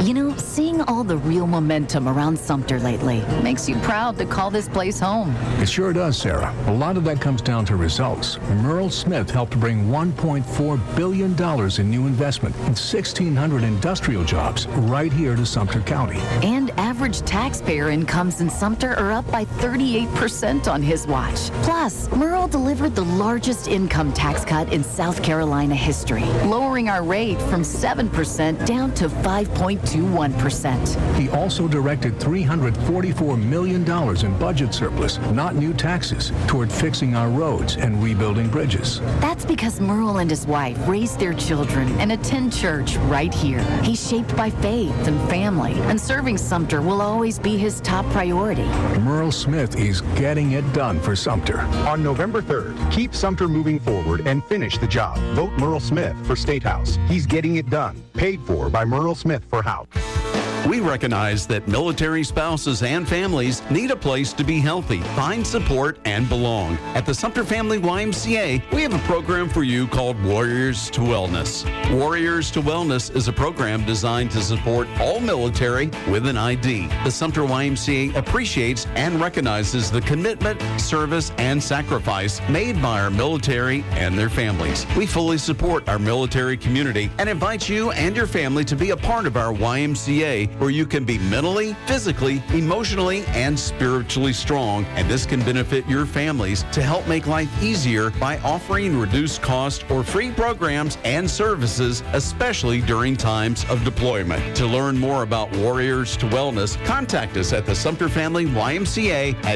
You know, seeing all the real momentum around Sumter lately makes you proud to call this place home. It sure does, Sarah. A lot of that comes down to results. Merle Smith helped bring $1.4 billion in new investment and 1,600 industrial jobs right here to Sumter County. And average taxpayer incomes in Sumter are up by 38% on his watch. Plus, Merle delivered the largest income tax cut in South Carolina history, lowering our rate from 7% down to 5.21%. He also directed $344 million in budget surplus, not new taxes, toward fixing our roads and rebuilding bridges. That's because Merle and his wife raised their children and attend church right here. He's shaped by faith and family, and serving Sumter will always be his top priority. Merle Smith is getting it done for Sumter. On November 3rd, keep Sumter moving forward and finish the job. Vote Merle Smith for State House. He's getting it done. Paid for by Merle Smith for House. We recognize that military spouses and families need a place to be healthy, find support, and belong. At the Sumter Family YMCA, we have a program for you called Warriors to Wellness. Warriors to Wellness is a program designed to support all military with an ID. The Sumter YMCA appreciates and recognizes the commitment, service, and sacrifice made by our military and their families. We fully support our military community and invite you and your family to be a part of our YMCA, where you can be mentally, physically, emotionally, and spiritually strong. And this can benefit your families to help make life easier by offering reduced cost or free programs and services, especially during times of deployment. To learn more about Warriors to Wellness, contact us at the Sumter Family YMCA at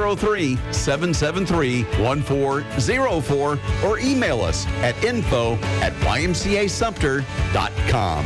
803-773-1404 or email us at info@ymcasumter.com.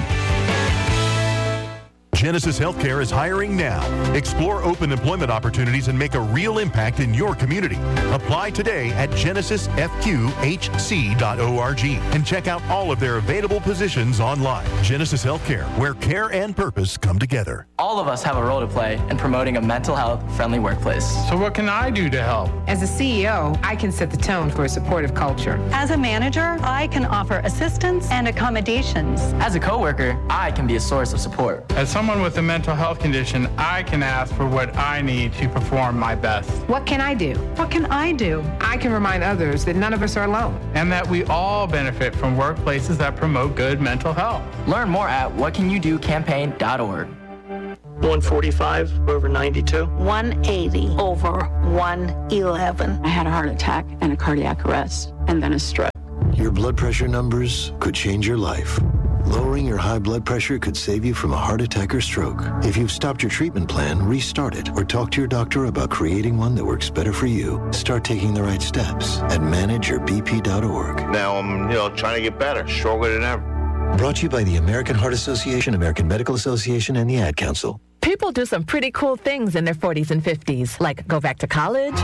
Genesis Healthcare is hiring now. Explore open employment opportunities and make a real impact in your community. Apply today at genesisfqhc.org and check out all of their available positions online. Genesis Healthcare, where care and purpose come together. All of us have a role to play in promoting a mental health friendly workplace. So what can I do to help? As a CEO, I can set the tone for a supportive culture. As a manager, I can offer assistance and accommodations. As a coworker, I can be a source of support. As someone with a mental health condition, I can ask for what I need to perform my best. What can I do? What can I do? I can remind others that none of us are alone. And that we all benefit from workplaces that promote good mental health. Learn more at whatcanyoudocampaign.org. 145 over 92. 180 over 111. I had a heart attack and a cardiac arrest, and then a stroke. Your blood pressure numbers could change your life. Lowering your high blood pressure could save you from a heart attack or stroke. If you've stopped your treatment plan, restart it or talk to your doctor about creating one that works better for you. Start taking the right steps at manageyourbp.org. Now I'm, trying to get better, stronger than ever. Brought to you by the American Heart Association, American Medical Association, and the Ad Council. People do some pretty cool things in their 40s and 50s, like go back to college,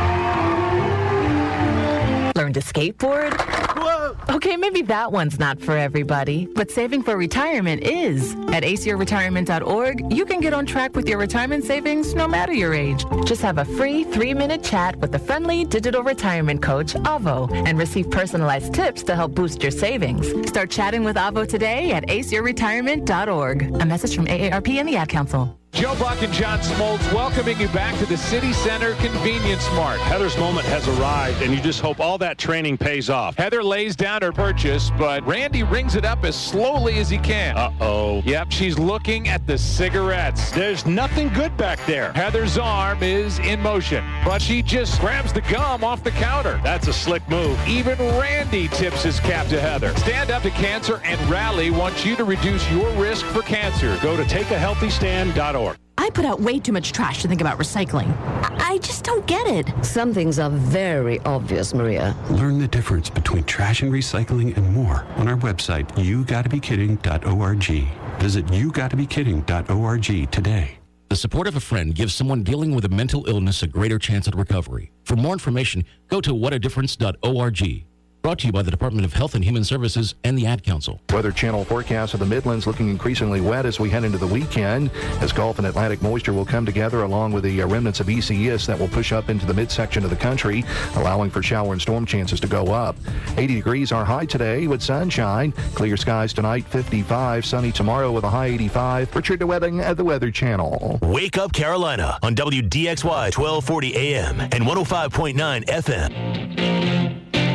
learn to skateboard. Whoa! Okay, maybe that one's not for everybody, but saving for retirement is. At aceyourretirement.org, you can get on track with your retirement savings no matter your age. Just have a free 3-minute chat with the friendly digital retirement coach, Avo, and receive personalized tips to help boost your savings. Start chatting with Avo today at aceyourretirement.org. A message from AARP and the Ad Council. Joe Buck and John Smoltz welcoming you back to the City Center Convenience Mart. Heather's moment has arrived, and you just hope all that training pays off. Heather lays down her purchase, but Randy rings it up as slowly as he can. Uh-oh. Yep, she's looking at the cigarettes. There's nothing good back there. Heather's arm is in motion, but she just grabs the gum off the counter. That's a slick move. Even Randy tips his cap to Heather. Stand Up to Cancer and Rally wants you to reduce your risk for cancer. Go to takeahealthystand.org. I put out way too much trash to think about recycling. I just don't get it. Some things are very obvious, Maria. Learn the difference between trash and recycling and more on our website, yougottabekidding.org. Visit yougottabekidding.org today. The support of a friend gives someone dealing with a mental illness a greater chance at recovery. For more information, go to whatadifference.org. Brought to you by the Department of Health and Human Services and the Ad Council. Weather Channel forecast of the Midlands looking increasingly wet as we head into the weekend, as Gulf and Atlantic moisture will come together along with the remnants of ECS that will push up into the midsection of the country, allowing for shower and storm chances to go up. 80 degrees our high today with sunshine. Clear skies tonight, 55. Sunny tomorrow with a high 85. Richard DeWetting at the Weather Channel. Wake Up Carolina on WDXY 1240 AM and 105.9 FM.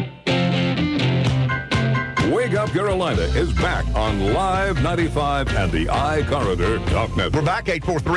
Wake Up Carolina is back on Live 95 and the iCorridor.net. We're back,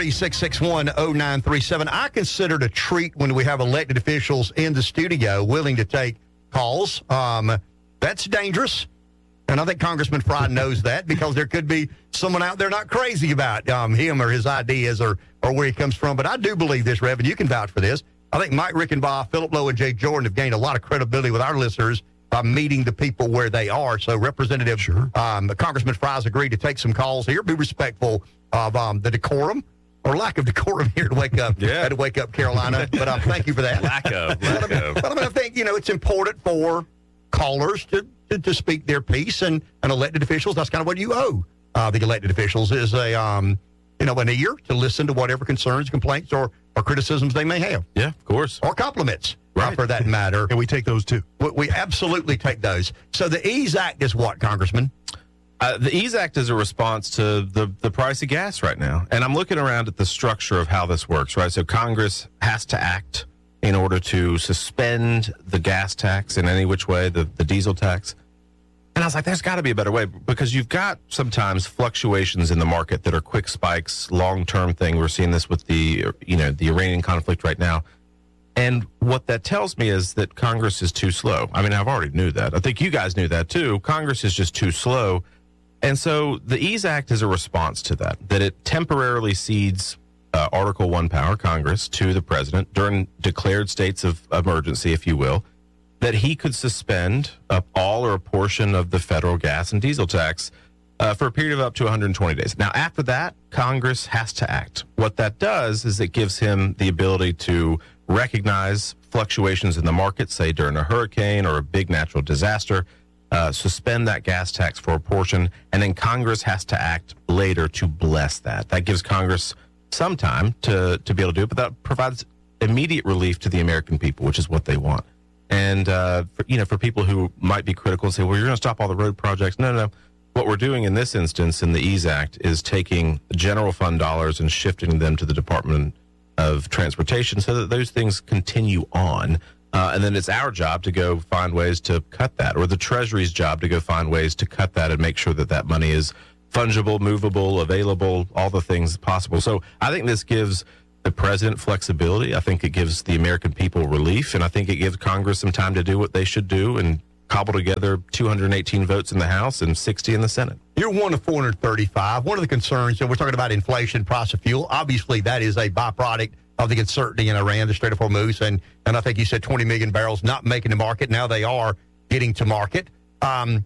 843-661-0937. I consider it a treat when we have elected officials in the studio willing to take calls. That's dangerous, and I think Congressman Fry knows that, because there could be someone out there not crazy about him or his ideas or where he comes from. But I do believe this, Rev, and you can vouch for this. I think Mike Rickenbaugh, Philip Lowe, and Jay Jordan have gained a lot of credibility with our listeners by meeting the people where they are. So Representative Congressman Fry's agreed to take some calls here, be respectful of the decorum or lack of decorum here to Wake Up Carolina. But thank you for that. Lack of. But I think, it's important for callers to speak their piece, and elected officials, that's kind of what you owe the elected officials, is an ear to listen to whatever concerns, complaints, or criticisms they may have. Yeah, of course. Or compliments. Right. For that matter. And we take those too. We absolutely take those. So the EASE Act is what, Congressman? The EASE Act is a response to the price of gas right now. And I'm looking around at the structure of how this works, right? So Congress has to act in order to suspend the gas tax in any which way, the diesel tax. And I was like, there's got to be a better way, because you've got sometimes fluctuations in the market that are quick spikes, long-term thing. We're seeing this with the Iranian conflict right now. And what that tells me is that Congress is too slow. I mean, I've already knew that. I think you guys knew that too. Congress is just too slow. And so the EASE Act is a response to that it temporarily cedes Article 1 power, Congress, to the president during declared states of emergency, if you will, that he could suspend all or a portion of the federal gas and diesel tax for a period of up to 120 days. Now, after that, Congress has to act. What that does is it gives him the ability to recognize fluctuations in the market, say during a hurricane or a big natural disaster, suspend that gas tax for a portion, and then Congress has to act later to bless that. That gives Congress some time to be able to do it, but that provides immediate relief to the American people, which is what they want. And, for people who might be critical and say, well, you're going to stop all the road projects. No. What we're doing in this instance in the EASE Act is taking general fund dollars and shifting them to the Department of Transportation so that those things continue on. And then it's our job to go find ways to cut that, or the Treasury's job to go find ways to cut that and make sure that money is fungible, movable, available, all the things possible. So I think this gives the president flexibility. I think it gives the American people relief, and I think it gives Congress some time to do what they should do and cobble together 218 votes in the House and 60 in the Senate. You're one of 435. One of the concerns, we're talking about inflation, price of fuel. Obviously, that is a byproduct of the uncertainty in Iran, the Strait of Hormuz, and I think you said 20 million barrels not making the market. Now they are getting to market. But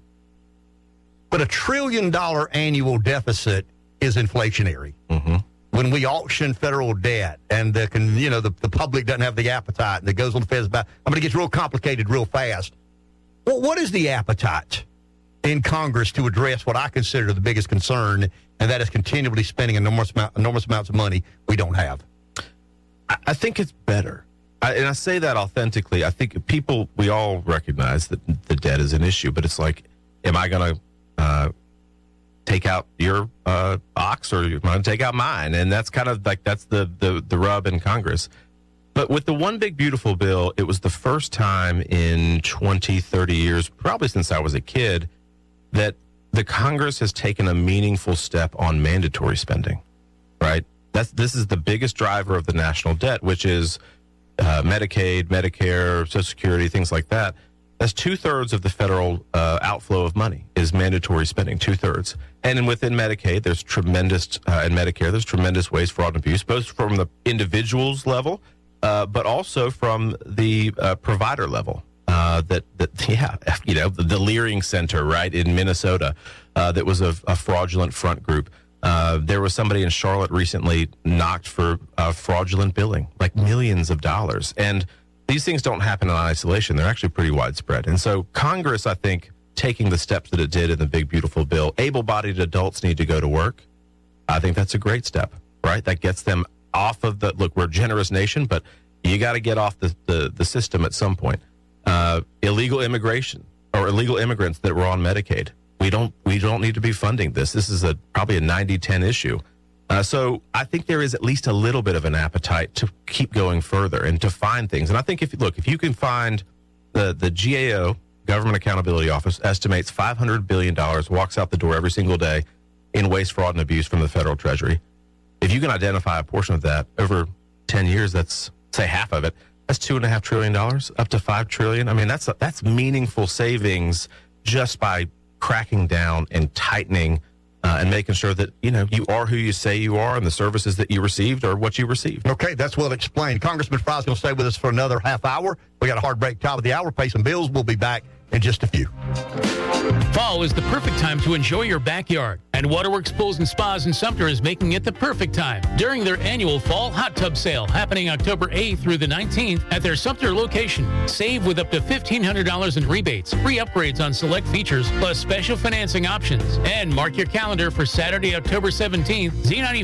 $1 trillion annual deficit is inflationary. Mm-hmm. When we auction federal debt and the public doesn't have the appetite, and it goes on the Fed's back, it gets real complicated real fast. Well, what is the appetite in Congress to address what I consider the biggest concern, and that is continually spending enormous amounts of money we don't have? I think it's better. And I say that authentically. I think we all recognize that the debt is an issue, but it's like, am I going to take out your ox, or am I going to take out mine? And that's kind of like, that's the rub in Congress. But with the One Big Beautiful Bill, it was the first time in 20, 30 years, probably since I was a kid, that the Congress has taken a meaningful step on mandatory spending, right? This is the biggest driver of the national debt, which is Medicaid, Medicare, Social Security, things like that. That's 2/3 of the federal outflow of money is mandatory spending, 2/3. And within Medicaid, there's tremendous, and Medicare, there's tremendous waste, fraud, and abuse, both from the individual's level, but also from the provider level. The Leering Center, right, in Minnesota, that was a fraudulent front group. There was somebody in Charlotte recently knocked for fraudulent billing, like millions of dollars. And these things don't happen in isolation. They're actually pretty widespread. And so Congress, I think, taking the steps that it did in the big, beautiful bill, able-bodied adults need to go to work. I think that's a great step, right? That gets them off of the, look, we're a generous nation, but you got to get off the system at some point. Illegal immigration or illegal immigrants that were on Medicaid. We don't need to be funding this. This is probably a 90-10 issue. So I think there is at least a little bit of an appetite to keep going further and to find things. And I think if you can find the GAO, Government Accountability Office, estimates $500 billion walks out the door every single day in waste, fraud, and abuse from the federal treasury. If you can identify a portion of that over 10 years, that's, say, half of it, that's $2.5 trillion, up to $5 trillion. I mean, that's meaningful savings just by cracking down and tightening and making sure that, you are who you say you are and the services that you received are what you received. Okay, that's well explained. Congressman Fry's going to stay with us for another half hour. We got a hard break, top of the hour, pay some bills. We'll be back in just a few. Fall is the perfect time to enjoy your backyard, and Waterworks Pools and Spas in Sumter is making it the perfect time during their annual Fall Hot Tub Sale happening October 8th through the 19th at their Sumter location. Save with up to $1,500 in rebates, free upgrades on select features, plus special financing options. And mark your calendar for Saturday, October 17th,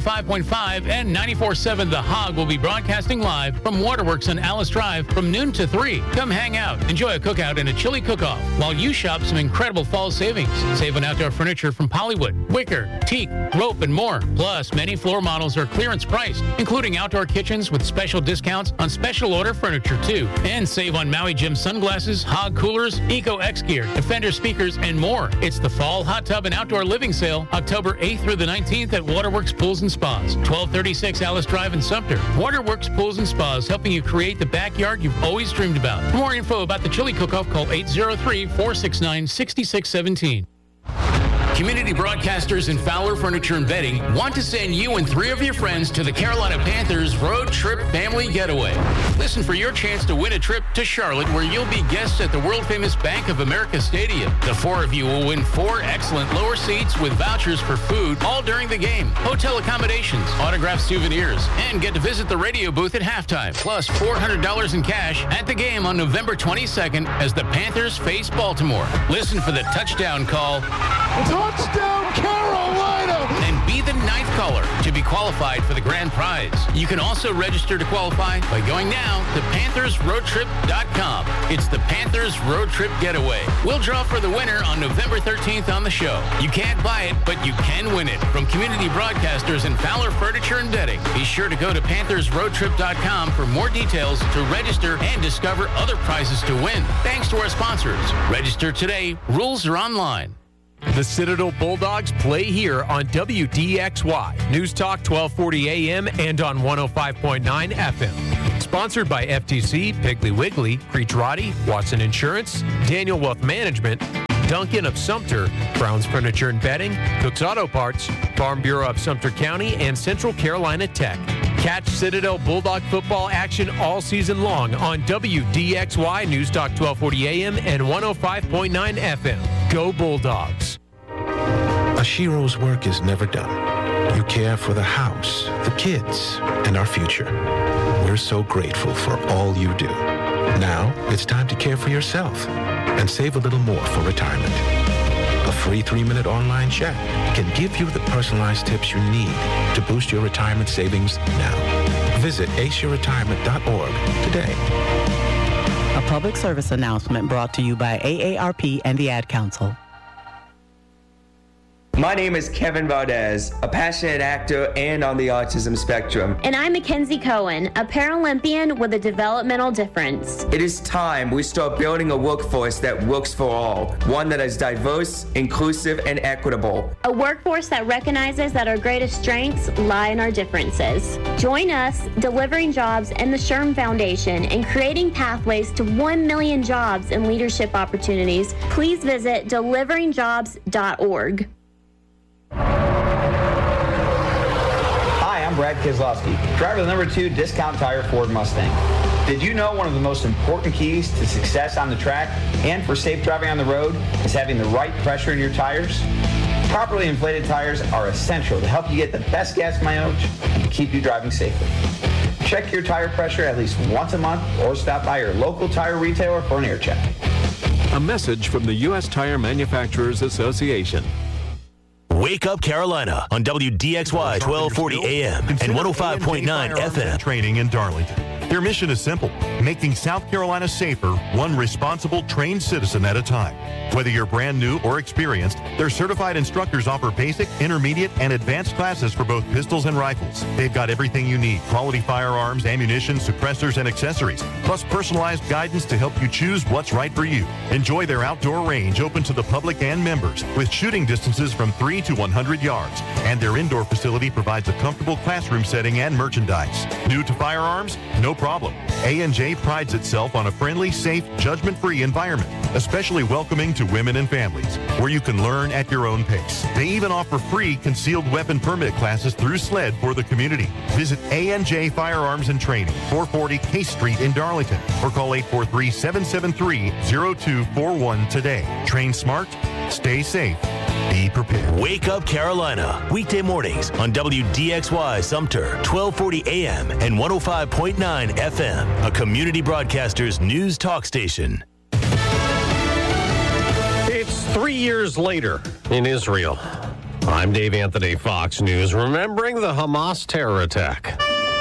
Z95.5 and 94.7 The Hog will be broadcasting live from Waterworks on Alice Drive from noon to 3. Come hang out, enjoy a cookout and a chili cook-off while you shop some incredible fall savings. Save on outdoor furniture from Pollywood, wicker, teak, rope, and more. Plus, many floor models are clearance priced, including outdoor kitchens with special discounts on special order furniture, too. And save on Maui Gym sunglasses, Hog coolers, Eco X gear, Defender speakers, and more. It's the Fall Hot Tub and Outdoor Living Sale, October 8th through the 19th at Waterworks Pools and Spas, 1236 Alice Drive in Sumter. Waterworks Pools and Spas, helping you create the backyard you've always dreamed about. For more info about the chili cook-off, call 803-469-6617. Community broadcasters in Fowler Furniture and Bedding want to send you and 3 of your friends to the Carolina Panthers Road Trip Family Getaway. Listen for your chance to win a trip to Charlotte, where you'll be guests at the world-famous Bank of America Stadium. The 4 of you will win 4 excellent lower seats with vouchers for food all during the game, hotel accommodations, autographed souvenirs, and get to visit the radio booth at halftime, plus $400 in cash at the game on November 22nd as the Panthers face Baltimore. Listen for the touchdown call. Touchdown, Carolina! And be the 9th caller to be qualified for the grand prize. You can also register to qualify by going now to PanthersRoadTrip.com. It's the Panthers Road Trip Getaway. We'll draw for the winner on November 13th on the show. You can't buy it, but you can win it. From community broadcasters in Fowler Furniture and Bedding. Be sure to go to PanthersRoadTrip.com for more details to register and discover other prizes to win. Thanks to our sponsors. Register today. Rules are online. The Citadel Bulldogs play here on WDXY, News Talk 1240 AM and on 105.9 FM. Sponsored by FTC, Piggly Wiggly, Creech Roddy, Watson Insurance, Daniel Wealth Management, Duncan of Sumter, Brown's Furniture and Bedding, Cook's Auto Parts, Farm Bureau of Sumter County, and Central Carolina Tech. Catch Citadel Bulldog football action all season long on WDXY, News Talk 1240 AM and 105.9 FM. Go Bulldogs. Ashiro's work is never done. You care for the house, the kids, and our future. We're so grateful for all you do. Now it's time to care for yourself and save a little more for retirement. A free 3-minute online chat can give you the personalized tips you need to boost your retirement savings now. Visit aceyourretirement.org today. A public service announcement brought to you by AARP and the Ad Council. My name is Kevin Valdez, a passionate actor and on the autism spectrum. And I'm Mackenzie Cohen, a Paralympian with a developmental difference. It is time we start building a workforce that works for all, one that is diverse, inclusive, and equitable. A workforce that recognizes that our greatest strengths lie in our differences. Join us, Delivering Jobs and the SHRM Foundation, in creating pathways to 1 million jobs and leadership opportunities. Please visit deliveringjobs.org. Hi, I'm Brad Keselowski, driver of the #2 Discount Tire Ford Mustang. Did you know one of the most important keys to success on the track and for safe driving on the road is having the right pressure in your tires? Properly inflated tires are essential to help you get the best gas mileage and keep you driving safely. Check your tire pressure at least once a month or stop by your local tire retailer for an air check. A message from the U.S. Tire Manufacturers Association. Wake Up Carolina on WDXY 1240 AM and 105.9 FM. Training in Darlington. Their mission is simple, making South Carolina safer, one responsible trained citizen at a time. Whether you're brand new or experienced, their certified instructors offer basic, intermediate, and advanced classes for both pistols and rifles. They've got everything you need, quality firearms, ammunition, suppressors, and accessories, plus personalized guidance to help you choose what's right for you. Enjoy their outdoor range open to the public and members, with shooting distances from 3 to 100 yards. And their indoor facility provides a comfortable classroom setting and merchandise. New to firearms? No problem. A&J prides itself on a friendly, safe, judgment-free environment, especially welcoming to women and families, where you can learn at your own pace. They even offer free concealed weapon permit classes through SLED for the community. Visit A&J Firearms and Training, 440 Case Street in Darlington, or call 843-773-0241 today. Train smart, stay safe, be prepared. Wake Up Carolina, weekday mornings on WDXY Sumter, 1240 AM and 105.9 FM, a community broadcaster's news talk station. It's 3 years later in Israel. I'm Dave Anthony, Fox News, remembering the Hamas terror attack.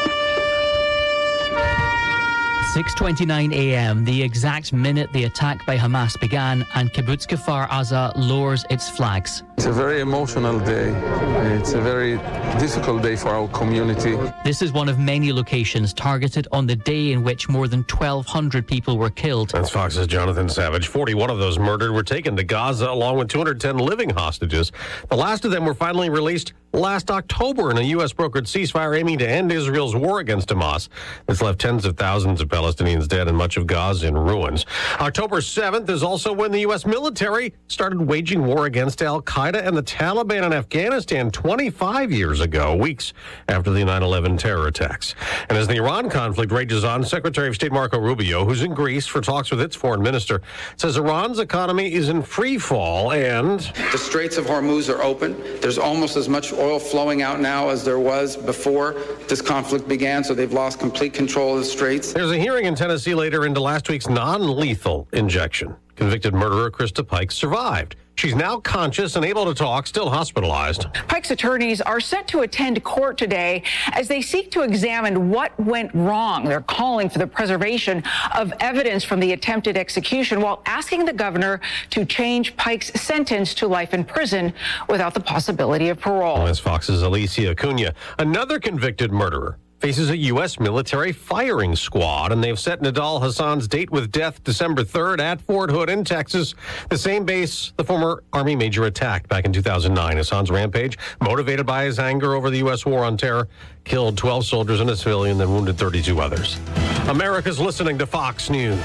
6:29 a.m., the exact minute the attack by Hamas began, and Kibbutz Kfar Aza lowers its flags. It's a very emotional day. It's a very difficult day for our community. This is one of many locations targeted on the day in which more than 1,200 people were killed. That's Fox's Jonathan Savage. 41 of those murdered were taken to Gaza, along with 210 living hostages. The last of them were finally released last October in a U.S.-brokered ceasefire aiming to end Israel's war against Hamas. It's left tens of thousands of Palestinians dead and much of Gaza in ruins. October 7th is also when the U.S. military started waging war against al-Qaeda and the Taliban in Afghanistan 25 years ago, weeks after the 9/11 terror attacks. And as the Iran conflict rages on, Secretary of State Marco Rubio, who's in Greece for talks with its foreign minister, says Iran's economy is in free fall and the Straits of Hormuz are open. There's almost as much oil flowing out now as there was before this conflict began, so they've lost complete control of the Straits. There's a hearing in Tennessee later into last week's non-lethal injection. Convicted murderer Krista Pike survived. She's now conscious and able to talk, still hospitalized. Pike's attorneys are set to attend court today as they seek to examine what went wrong. They're calling for the preservation of evidence from the attempted execution while asking the governor to change Pike's sentence to life in prison without the possibility of parole. As Fox's Alicia Acuna, another convicted murderer, faces a U.S. military firing squad, and they've set Nidal Hassan's date with death December 3rd at Fort Hood in Texas, the same base the former Army major attacked back in 2009. Hassan's rampage, motivated by his anger over the U.S. war on terror, killed 12 soldiers and a civilian, then wounded 32 others. America's listening to Fox News.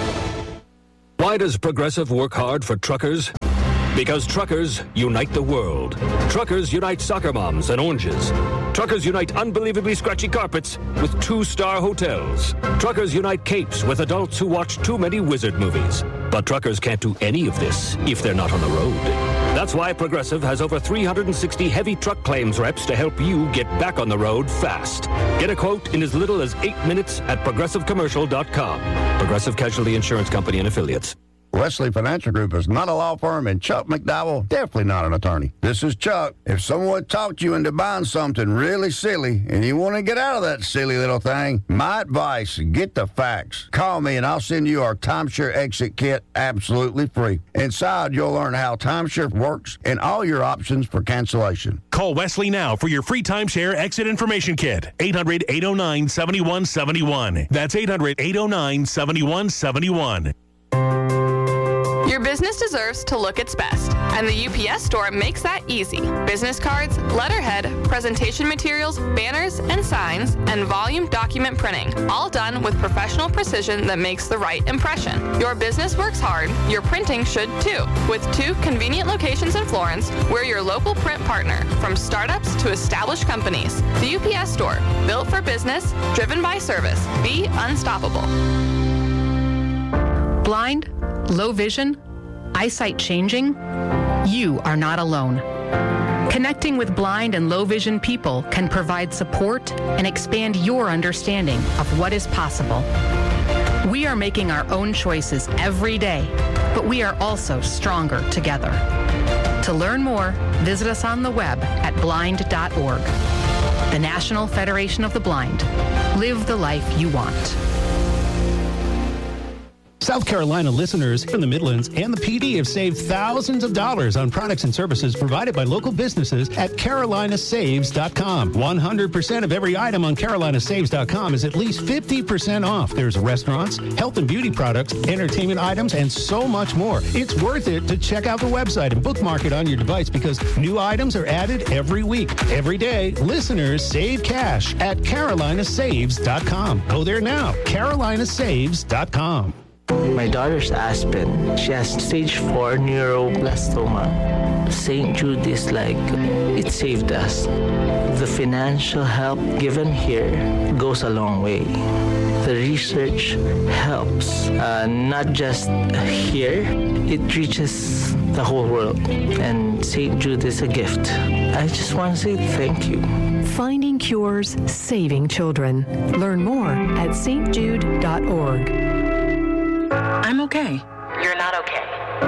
Why does Progressive work hard for truckers? Because truckers unite the world. Truckers unite soccer moms and oranges. Truckers unite unbelievably scratchy carpets with 2-star hotels. Truckers unite capes with adults who watch too many wizard movies. But truckers can't do any of this if they're not on the road. That's why Progressive has over 360 heavy truck claims reps to help you get back on the road fast. Get a quote in as little as 8 minutes at ProgressiveCommercial.com. Progressive Casualty Insurance Company and Affiliates. Wesley Financial Group is not a law firm, and Chuck McDowell, definitely not an attorney. This is Chuck. If someone talked you into buying something really silly and you want to get out of that silly little thing, my advice, get the facts. Call me and I'll send you our timeshare exit kit absolutely free. Inside, you'll learn how timeshare works and all your options for cancellation. Call Wesley now for your free timeshare exit information kit. 800-809-7171. That's 800-809-7171. Your business deserves to look its best, and the UPS Store makes that easy. Business cards, letterhead, presentation materials, banners, and signs, and volume document printing, all done with professional precision that makes the right impression. Your business works hard, your printing should too. With 2 convenient locations in Florence, we're your local print partner, from startups to established companies. The UPS Store, built for business, driven by service. Be unstoppable. Blind? Low vision? Eyesight changing? You are not alone. Connecting with blind and low vision people can provide support and expand your understanding of what is possible. We are making our own choices every day, but we are also stronger together. To learn more, visit us on the web at blind.org. The National Federation of the Blind. Live the life you want. South Carolina listeners from the Midlands and the PD have saved thousands of dollars on products and services provided by local businesses at carolinasaves.com. 100% of every item on carolinasaves.com is at least 50% off. There's restaurants, health and beauty products, entertainment items, and so much more. It's worth it to check out the website and bookmark it on your device because new items are added every week. Every day, listeners save cash at carolinasaves.com. Go there now, carolinasaves.com. My daughter's Aspen. She has stage 4 neuroblastoma. St. Jude is like, it saved us. The financial help given here goes a long way. The research helps, not just here, it reaches the whole world. And St. Jude is a gift. I just want to say thank you. Finding cures, saving children. Learn more at stjude.org. I'm okay. You're not okay.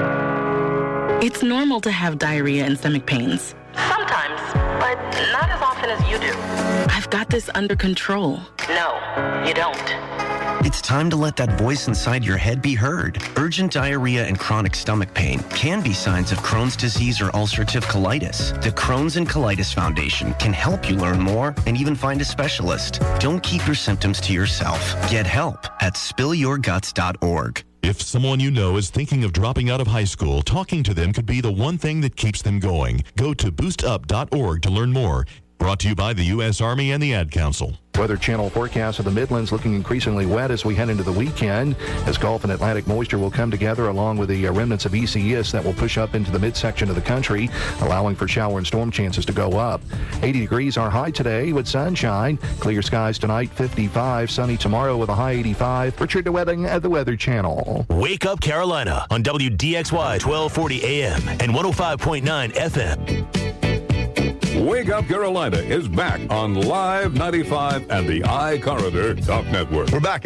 It's normal to have diarrhea and stomach pains. Sometimes, but not as often as you do. I've got this under control. No, you don't. It's time to let that voice inside your head be heard. Urgent diarrhea and chronic stomach pain can be signs of Crohn's disease or ulcerative colitis. The Crohn's and Colitis Foundation can help you learn more and even find a specialist. Don't keep your symptoms to yourself. Get help at spillyourguts.org. If someone you know is thinking of dropping out of high school, talking to them could be the one thing that keeps them going. Go to boostup.org to learn more. Brought to you by the U.S. Army and the Ad Council. Weather Channel forecast of the Midlands looking increasingly wet as we head into the weekend, as Gulf and Atlantic moisture will come together along with the remnants of ECS that will push up into the midsection of the country, allowing for shower and storm chances to go up. 80 degrees our high today with sunshine. Clear skies tonight, 55. Sunny tomorrow with a high 85. Richard DeWetting at the Weather Channel. Wake Up Carolina on WDXY 1240 AM and 105.9 FM. Wake Up Carolina is back on Live 95 and the iCorridor Talk Network. We're back,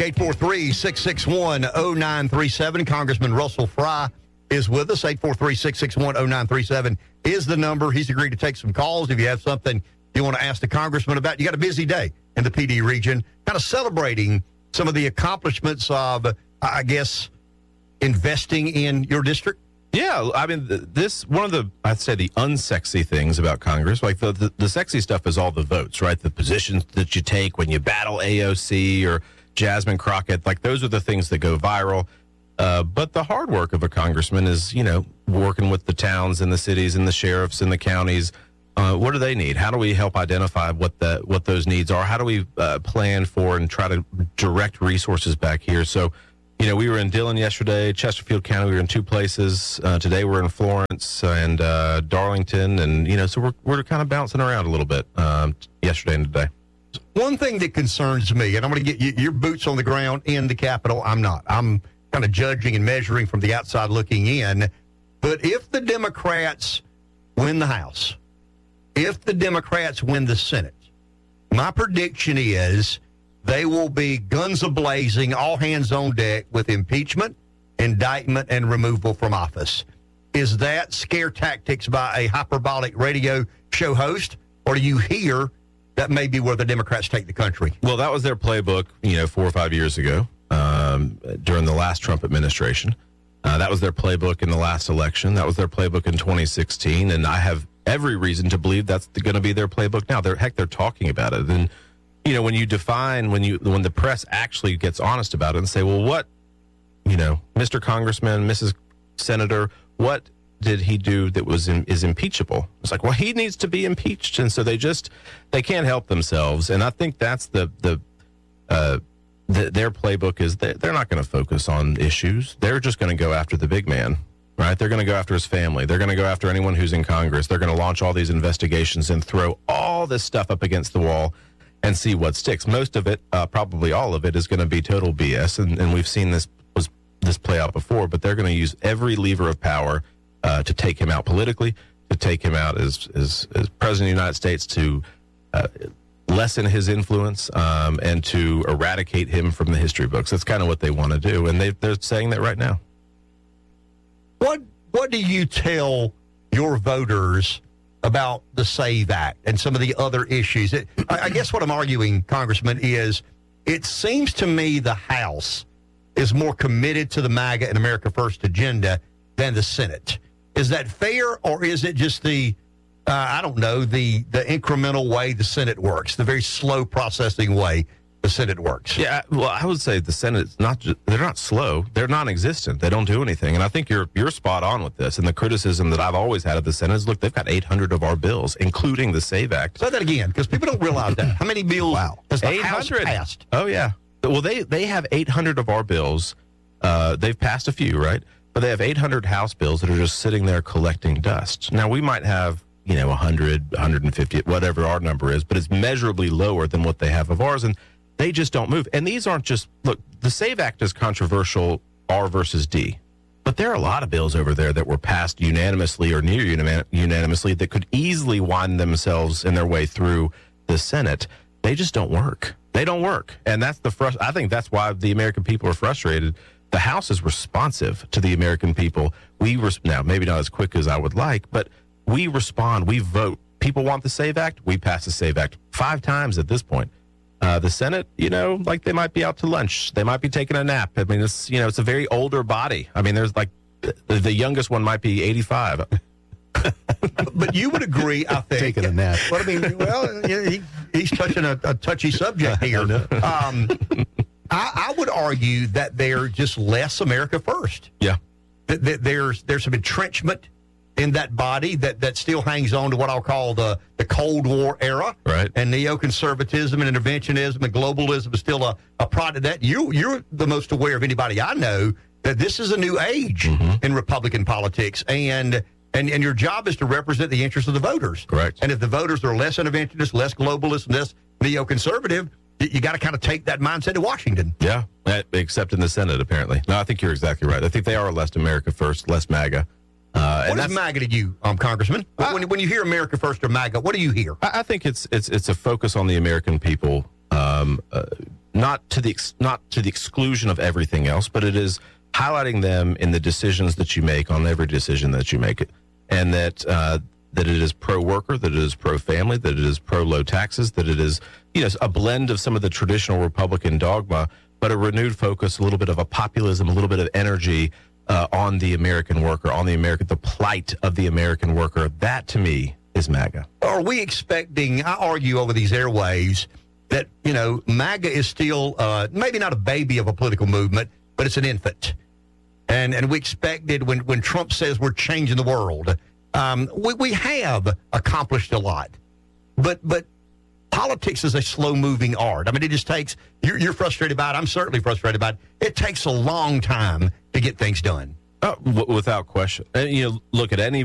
843-661-0937. Congressman Russell Fry is with us. 843-661-0937 is the number. He's agreed to take some calls if you have something you want to ask the congressman about. You got a busy day in the PD region, kind of celebrating some of the accomplishments of, I guess, investing in your district. Yeah, I mean, this one of the, I'd say, the unsexy things about Congress. Like the sexy stuff is all the votes, right? The positions that you take when you battle AOC or Jasmine Crockett. Like those are the things that go viral. But the hard work of a congressman is, you know, working with the towns and the cities and the sheriffs and the counties. What do they need? How do we help identify what those needs are? How do we plan for and try to direct resources back here? So, you know, we were in Dillon yesterday, Chesterfield County. We were in two places. Today we're in Florence and Darlington. And, you know, so we're kind of bouncing around a little bit yesterday and today. One thing that concerns me, and I'm going to get your boots on the ground in the Capitol. I'm not. I'm kind of judging and measuring from the outside looking in. But if the Democrats win the House, if the Democrats win the Senate, my prediction is they will be guns a-blazing, all hands on deck with impeachment, indictment, and removal from office. Is that scare tactics by a hyperbolic radio show host, or do you hear that may be where the Democrats take the country? Well, that was their playbook, 4 or 5 years ago during the last Trump administration. That was their playbook in the last election. That was their playbook in 2016, and I have every reason to believe that's going to be their playbook now. They're talking about it. And when you define, when the press actually gets honest about it and say, well, what, Mr. Congressman, Mrs. Senator, what did he do that is impeachable? It's like, well, he needs to be impeached. And so they can't help themselves. And I think that's their playbook is they're not going to focus on issues. They're just going to go after the big man, right? They're going to go after his family. They're going to go after anyone who's in Congress. They're going to launch all these investigations and throw all this stuff up against the wall and see what sticks. Most of it, probably all of it, is going to be total BS. And we've seen this play out before, but they're going to use every lever of power to take him out politically, to take him out as president of the United States, to lessen his influence and to eradicate him from the history books. That's kind of what they want to do, and they're saying that right now. What do you tell your voters about the SAVE Act and some of the other issues? I guess what I'm arguing, Congressman, is it seems to me the House is more committed to the MAGA and America First agenda than the Senate. Is that fair, or is it just the incremental way the Senate works, the very slow processing way the Senate works? Yeah, well, I would say the Senate's they're not slow. They're non-existent. They don't do anything. And I think you're spot on with this. And the criticism that I've always had of the Senate is, look, they've got 800 of our bills, including the SAVE Act. Say that again, because people don't realize that. How many bills has the House passed? Oh, yeah. Well, they have 800 of our bills. They've passed a few, right? But they have 800 House bills that are just sitting there collecting dust. Now, we might have 100, 150, whatever our number is, but it's measurably lower than what they have of ours. And they just don't move. And these aren't just, look, the SAVE Act is controversial, R versus D. But there are a lot of bills over there that were passed unanimously or near unanimously that could easily wind themselves in their way through the Senate. They just don't work. They don't work. And that's I think that's why the American people are frustrated. The House is responsive to the American people. Now, maybe not as quick as I would like, but we respond. We vote. People want the SAVE Act. We pass the SAVE Act 5 times at this point. The Senate, like they might be out to lunch. They might be taking a nap. I mean, it's a very older body. I mean, there's like the youngest one might be 85. But you would agree, I think. Taking a nap. But I mean, he's touching a touchy subject here. I would argue that they're just less America First. Yeah. There's some entrenchment in that body that still hangs on to what I'll call the Cold War era. Right. And neoconservatism and interventionism and globalism is still a product of that. You're the most aware of anybody I know that this is a new age in Republican politics. And your job is to represent the interests of the voters. Correct. And if the voters are less interventionist, less globalist, less neoconservative, you got to kind of take that mindset to Washington. Yeah, except in the Senate, apparently. No, I think you're exactly right. I think they are less America First, less MAGA. What is MAGA to you, Congressman? When you hear America First or MAGA, what do you hear? I think it's a focus on the American people, not to the exclusion of everything else, but it is highlighting them in the decisions that you make, on every decision that you make, and that it is pro-worker, that it is pro-family, that it is pro-low taxes, that it is a blend of some of the traditional Republican dogma, but a renewed focus, a little bit of a populism, a little bit of energy on the American worker, the plight of the American worker. That, to me, is MAGA. Are we expecting, I argue over these airwaves, that, MAGA is still maybe not a baby of a political movement, but it's an infant. And we expected when Trump says we're changing the world, we have accomplished a lot. But politics is a slow-moving art. I mean, it just takes, you're frustrated about it. I'm certainly frustrated about it. It takes a long time to get things done. Without question. And, look at any